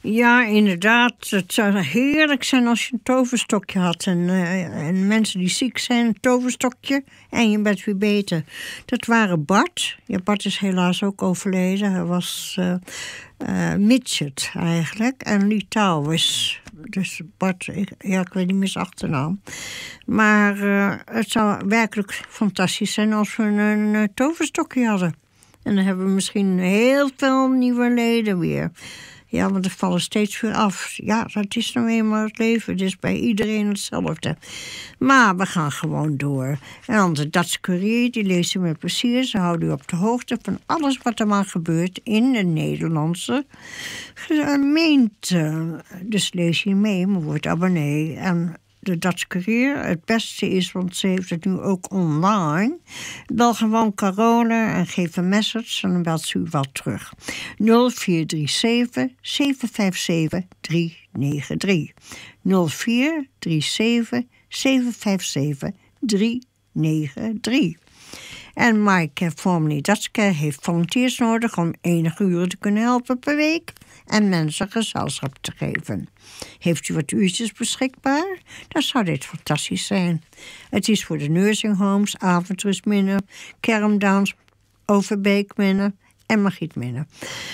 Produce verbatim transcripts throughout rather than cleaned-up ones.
Ja, inderdaad. Het zou heerlijk zijn als je een toverstokje had. En, uh, en mensen die ziek zijn, een toverstokje. En je bent weer beter. Dat waren Bart. Ja, Bart is helaas ook overleden. Hij was uh, uh, midget eigenlijk. En Litouwers. Dus Bart, ik, ja, ik weet niet meer zijn achternaam. Maar uh, het zou werkelijk fantastisch zijn als we een, een, een toverstokje hadden. En dan hebben we misschien heel veel nieuwe leden weer. Ja, want er vallen steeds weer af. Ja, dat is nou eenmaal het leven. Het is bij iedereen hetzelfde. Maar we gaan gewoon door. En onze Dutch Courier, die leest u met plezier. Ze houden u op de hoogte van alles wat er maar gebeurt in de Nederlandse gemeente. Dus lees je mee, maar word abonnee. En de Dutch Courier, het beste is, want ze heeft het nu ook online. Bel gewoon Carola en geef een message en dan belt ze u wel terug. nul vier drie zeven zeven vijf zeven drie negen drie. nul vier drie zeven zeven vijf zeven drie negen drie. En Mike Formerly Dutchcare heeft volunteers nodig om enige uren te kunnen helpen per week en mensen gezelschap te geven. Heeft u wat uurtjes beschikbaar? Dan zou dit fantastisch zijn. Het is voor de nursing homes, avondrustminnen, Kermdowns, Overbeekminnen en Magietminnen.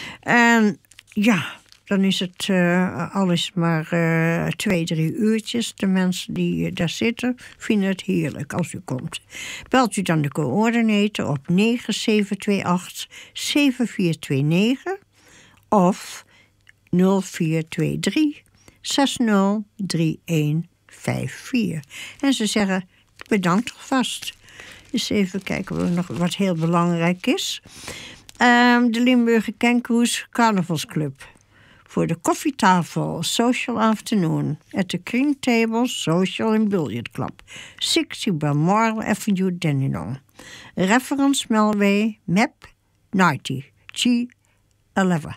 En ja, dan is het uh, alles maar uh, twee, drie uurtjes. De mensen die uh, daar zitten vinden het heerlijk als u komt. Belt u dan de coördinator op negen zeven twee acht zeven vier twee negen of nul vier twee drie zes nul drie een vijf vier. En ze zeggen bedankt alvast. Dus even kijken nog wat heel belangrijk is. Um, de Limburger Kenkoes Carnavalsclub. Voor de koffietafel Social Afternoon at the Green Table Social and Billiard Club. zestig Balmoral Avenue, Dandenong. Reference Melway, map negentig, G elf.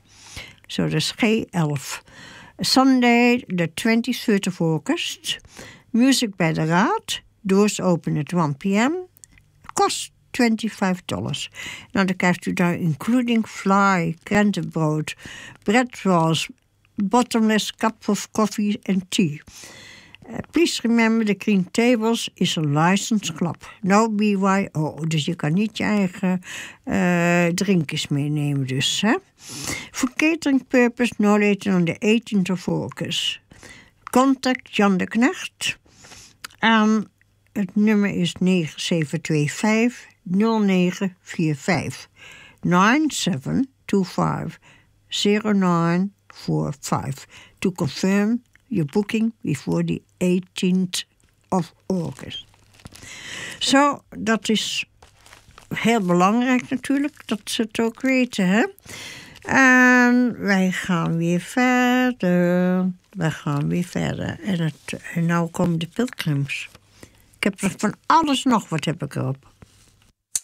So dus G elf. Sunday, the twenty-third of August. Music bij de Raad. Doors open at one p m. Kost twenty-five dollars. Nou, dan krijgt u daar including fly, krentenbrood, bread rolls, bottomless cup of coffee and tea. Uh, please remember, the Green Tables is a licensed club. No B Y O. Dus je kan niet je eigen uh, drinkjes meenemen dus. Hè? For catering purpose, no later on the eighteenth of August. Contact Jan de Knecht. En het nummer is negen zeven twee vijf nul negen vier vijf. nine seven two five zero nine four five. To confirm your booking before the eighteenth of August. Zo, dat is heel belangrijk natuurlijk, dat ze het ook weten, hè. En wij gaan weer verder. Wij gaan weer verder. En, het, en nou komen de pilgrims. Ik heb er van alles nog, wat heb ik erop.